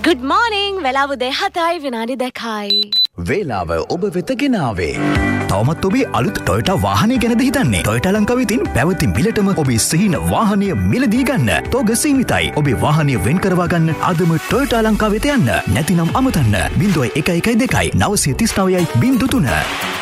Good morning. වෙලාව 7යි විනාඩි 2යි. වේලාව ඔබ වෙත ගෙනාවේ. තවමත් ඔබේ අලුත් ටොයෝටා වාහනය ගැනද හිතන්නේ? ටොයෝටා ලංකාවෙතින් පැවති මිලටම ඔබේ සිහින වාහනය මිලදී ගන්න. තෝග සීමිතයි. ඔබේ වාහනය වෙන් කරවා ගන්න අදම ටොයෝටා ලංකාවෙත යන්න. නැතිනම් අමතන්න 0112 939 03